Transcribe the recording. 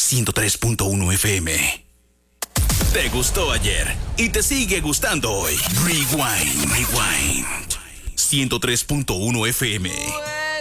103.1 FM. Te gustó ayer y te sigue gustando hoy. Rewind. 103.1 FM.